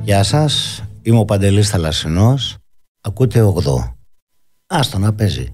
Γεια σας, είμαι ο Παντελής Θαλασσινός. Ακούτε 8. Άστο να παίζει.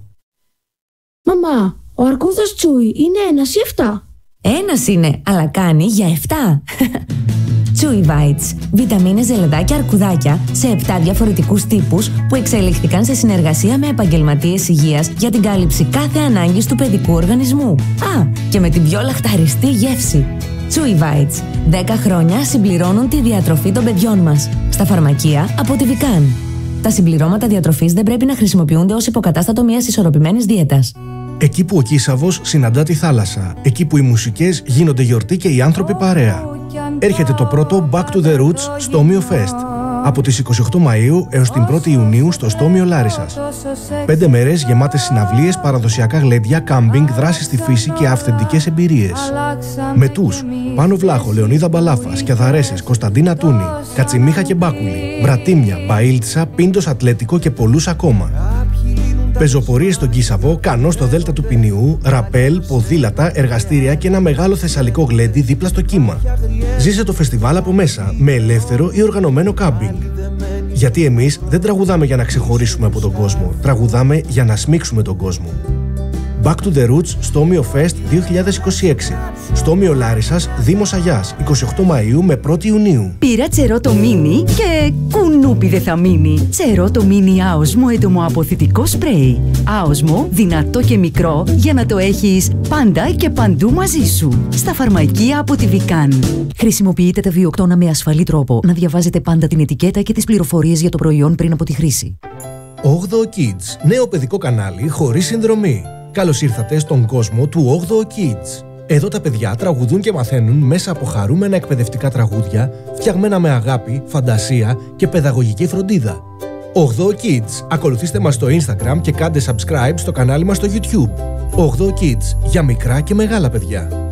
Μαμά, ο αρκούδας Τσούι είναι 1 ή 7? Ένας είναι, αλλά κάνει για 7. Chewy Bites. Βιταμίνες, ζελεδάκια, αρκουδάκια σε 7 διαφορετικούς τύπους που εξελίχθηκαν σε συνεργασία με επαγγελματίες υγείας για την κάλυψη κάθε ανάγκης του παιδικού οργανισμού. Α, και με την πιο λαχταριστή γεύση. Chewy Bites. 10 χρόνια συμπληρώνουν τη διατροφή των παιδιών μας. Στα φαρμακεία από τη Vican. Τα συμπληρώματα διατροφής δεν πρέπει να χρησιμοποιούνται ως υποκατάστατο μιας ισορροπημένης δίαιτας. Εκεί που ο Κίσαβος συναντά τη θάλασσα. Εκεί που οι μουσικές γίνονται γιορτή και οι άνθρωποι παρέα. Έρχεται το πρώτο Back to the Roots Στόμιο Fest. Από τις 28 Μαΐου έως την 1η Ιουνίου στο Στόμιο Λάρισσας. 5 μέρες γεμάτες συναυλίες, παραδοσιακά γλέντια, κάμπινγκ, δράσεις στη φύση και αυθεντικές εμπειρίες. Με τους Πάνο Βλάχο, Λεωνίδα Μπαλάφα, Σκιαδαρέσες, Κωνσταντίνα Τούνη, Κατσιμίχα και Μπάκουλη, Μπρατίμια, Μπαΐλτσα, Πίντος Ατλέτικο και πολλούς ακόμα. Πεζοπορίες στον Κίσαβο, κανό στο Δέλτα του Ποινιού, ραπέλ, ποδήλατα, εργαστήρια και ένα μεγάλο θεσσαλικό γλέντι δίπλα στο κύμα. Ζήσε το φεστιβάλ από μέσα, με ελεύθερο ή οργανωμένο κάμπινγκ. Γιατί εμείς δεν τραγουδάμε για να ξεχωρίσουμε από τον κόσμο, τραγουδάμε για να σμίξουμε τον κόσμο. Back to the Roots Στόμιο Fest 2026. Στόμιο Λάρισσας, Δήμος Αγιάς, 28 Μαΐου με 1η Ιουνίου. Πήρα τσερότο μίνι και κουνούπι δεν θα μείνει. Τσερότο μίνι άοσμο έντομο αποθητικό σπρέι. Άοσμο, δυνατό και μικρό για να το έχεις πάντα και παντού μαζί σου. Στα φαρμακεία από τη Vican. Χρησιμοποιείτε τα βιοκτώνα με ασφαλή τρόπο. Να διαβάζετε πάντα την ετικέτα και τις πληροφορίες για το προϊόν πριν από τη χρήση. 8 Kids, νέο παιδικό κανάλι χωρίς συνδρομή. Καλώς ήρθατε στον κόσμο του 8 Kids. Εδώ τα παιδιά τραγουδούν και μαθαίνουν μέσα από χαρούμενα εκπαιδευτικά τραγούδια, φτιαγμένα με αγάπη, φαντασία και παιδαγωγική φροντίδα. 8 Kids. Ακολουθήστε μας στο Instagram και κάντε subscribe στο κανάλι μας στο YouTube. 8 Kids, για μικρά και μεγάλα παιδιά.